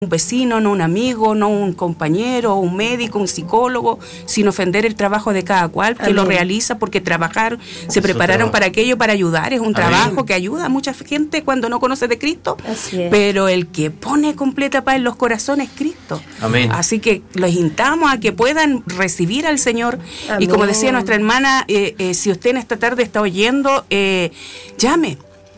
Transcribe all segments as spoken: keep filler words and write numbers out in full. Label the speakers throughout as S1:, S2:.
S1: un vecino, no un amigo, no un compañero, un médico, un psicólogo, sin ofender el trabajo de cada cual, que Amén. Lo realiza porque trabajar, se Eso prepararon trabajo. Para aquello, para ayudar, es un Amén. Trabajo que ayuda a mucha gente cuando no conoce de Cristo, pero el que pone completa paz en los corazones es Cristo. Amén. Así que los instamos a que puedan recibir al Señor. Amén. Y como decía nuestra hermana, eh, eh, si usted en esta tarde está oyendo, eh, llame.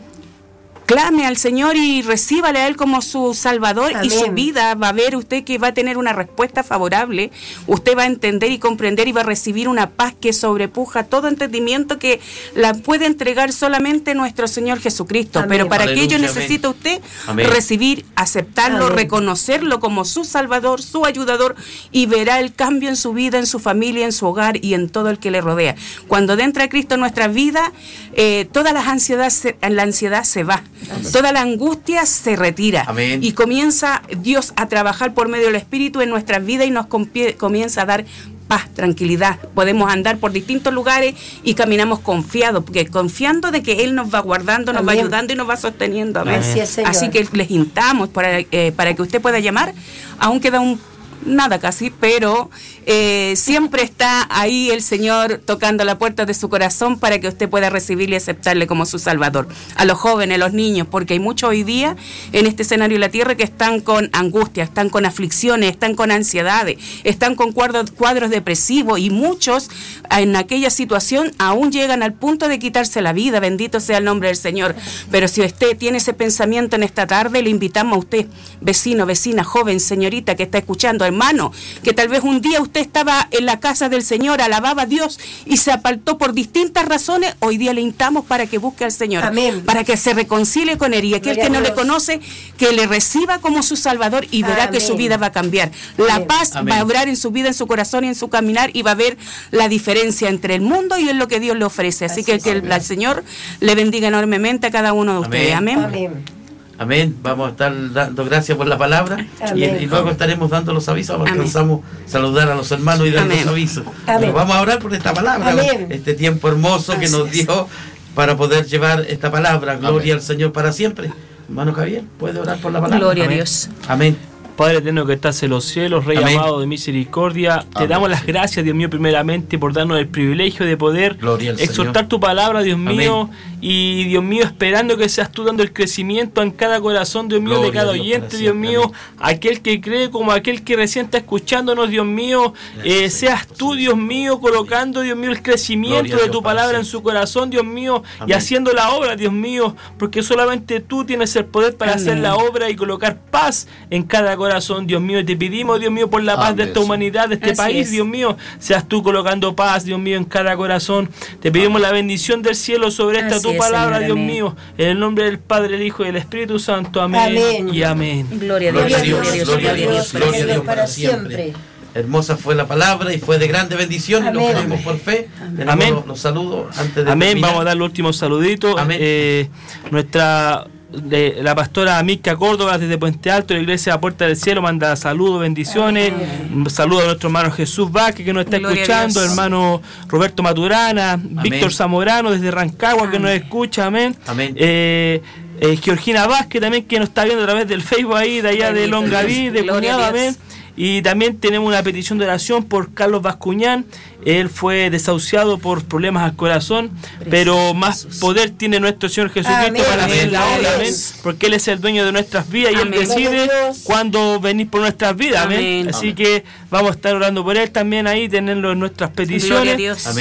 S1: Clame al Señor y recíbale a Él como su Salvador. Amén. Y su vida va a ver usted que va a tener una respuesta favorable. Usted va a entender y comprender y va a recibir una paz que sobrepuja todo entendimiento, que la puede entregar solamente nuestro Señor Jesucristo. Amén. Pero para Aleluya, aquello necesita amén. Usted amén. Recibir, aceptarlo, amén. Reconocerlo como su Salvador, su ayudador, y verá el cambio en su vida, en su familia, en su hogar y en todo el que le rodea. Cuando entra Cristo en nuestra vida, eh, toda la ansiedad, se, la ansiedad se va. Amén. Toda la angustia se retira. Amén. Y comienza Dios a trabajar por medio del Espíritu en nuestras vidas y nos compie, comienza a dar paz, tranquilidad. Podemos andar por distintos lugares y caminamos confiados, porque confiando de que Él nos va guardando, nos Amén. Va ayudando y nos va sosteniendo. Amén. Así, Así que les instamos para, eh, para que usted pueda llamar. Aún queda un nada casi, pero eh, siempre está ahí el Señor tocando la puerta de su corazón para que usted pueda recibirle y aceptarle como su Salvador. A los jóvenes, a los niños, porque hay muchos hoy día en este escenario de la tierra que están con angustia, están con aflicciones, están con ansiedades, están con cuadros, cuadros depresivos, y muchos en aquella situación aún llegan al punto de quitarse la vida. Bendito sea el nombre del Señor. Pero si usted tiene ese pensamiento en esta tarde, le invitamos a usted, vecino, vecina, joven, señorita que está escuchando, hermano, que tal vez un día usted estaba en la casa del Señor, alababa a Dios y se apartó por distintas razones. Hoy día le instamos para que busque al Señor. Amén. Para que se reconcilie con Él, y aquel Gloria que no le conoce, que le reciba como su Salvador, y verá Amén. Que su vida va a cambiar. La Amén. Paz Amén. Va a obrar en su vida, en su corazón y en su caminar, y va a ver la diferencia entre el mundo y en lo que Dios le ofrece. Así, Así que, que el, el Señor le bendiga enormemente a cada uno de ustedes. Amén. Amén.
S2: Amén. Vamos a estar dando gracias por la palabra y, y luego estaremos dando los avisos. Ahora alcanzamos a saludar a los hermanos y dar Amén. Los avisos. Pero vamos a orar por esta palabra, Amén. Este tiempo hermoso Así que nos dio es. Para poder llevar esta palabra. Gloria Amén. Al Señor para siempre. Hermano Javier, ¿puede orar por la palabra?
S1: Gloria
S2: Amén.
S1: A Dios.
S2: Amén.
S3: Padre eterno que estás en los cielos, Rey Amén. Amado de misericordia, Amén. Te damos las gracias, Dios mío, primeramente por darnos el privilegio de poder exhortar Señor. Tu palabra, Dios mío, Amén. Y Dios mío, esperando que seas tú dando el crecimiento en cada corazón, Dios mío, Gloria de cada Dios oyente, Dios mío, Amén. Aquel que cree como aquel que recién está escuchándonos, Dios mío, eh, seas tú, Dios mío, colocando, Dios mío, el crecimiento Gloria de tu palabra en su corazón, Dios mío, Amén. Y haciendo la obra, Dios mío, porque solamente tú tienes el poder para Amén. Hacer la obra y colocar paz en cada corazón. Corazón, Dios mío, y te pedimos, Dios mío, por la paz Amén. De esta humanidad, de este Así país, es. Dios mío, seas tú colocando paz, Dios mío, en cada corazón. Te pedimos Amén. La bendición del cielo sobre esta Así tu es, palabra, Señor, Dios Amén. Mío, en el nombre del Padre, el Hijo y del Espíritu Santo. Amén, Amén. Y amén.
S1: Gloria a Dios, gloria a Dios, gloria a Dios, gloria a Dios,
S2: gloria a Dios para siempre. Hermosa fue la palabra y fue de grande bendición. Amén. Y lo creemos por fe. Amén. Amén. Los, los saludos antes de
S3: Amén.
S2: terminar.
S3: Vamos a dar los últimos saluditos. Amén. Eh, nuestra de la pastora Mirka Córdoba desde Puente Alto, la iglesia Puerta del Cielo, manda saludos, bendiciones. Amén. Saludos a nuestro hermano Jesús Vázquez que nos está Gloria escuchando, hermano Roberto Maturana, amén. Víctor Zamorano desde Rancagua amén. Que nos escucha, amén. Amén. Eh, eh, Georgina Vázquez también que nos está viendo a través del Facebook ahí, de allá de Longaví, de Cuñado, amén. Y también tenemos una petición de oración por Carlos Bascuñán. Él fue desahuciado por problemas al corazón, Precioso. Pero más poder tiene nuestro Señor Jesucristo amén. Para hacer la obra, amén, porque Él es el dueño de nuestras vidas y amén. Él decide cuándo venir por nuestras vidas, amén. Amén. Así amén. Que vamos a estar orando por Él también ahí, tenerlo en nuestras peticiones.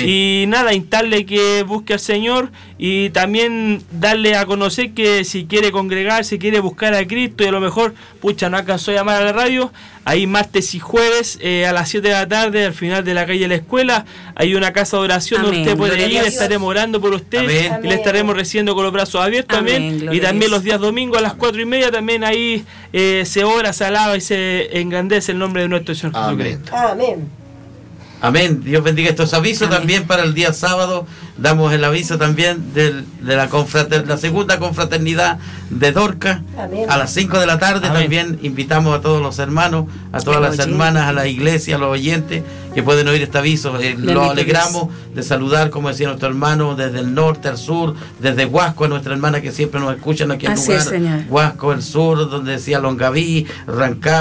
S3: Y nada, instarle que busque al Señor y también darle a conocer que si quiere congregar, si quiere buscar a Cristo y a lo mejor, pucha, no alcanzó a llamar a la radio, ahí martes y jueves eh, a las siete de la tarde, al final de la calle de la escuela, hay una casa de oración amén. Donde usted puede Gloria ir, estaremos orando por usted amén. Y le estaremos recibiendo con los brazos abiertos amén. También. Y también los días domingos a las cuatro y media también ahí eh, se ora, se alaba y se engrandece el nombre de nuestro Señor amén. Jesucristo.
S4: Amén.
S2: Amén. Dios bendiga estos avisos. Amén. También para el día sábado damos el aviso también del, de la, confrater, la segunda confraternidad de Dorca. Amén. A las cinco de la tarde. Amén. También invitamos a todos los hermanos, a todas las hermanas, a la iglesia, a los oyentes que pueden oír este aviso. Eh, los alegramos de saludar, como decía nuestro hermano, desde el norte al sur, desde Huasco, a nuestra hermana que siempre nos escuchan aquí en el lugar. Es, Huasco, el sur, donde decía Longaví, Rancagua,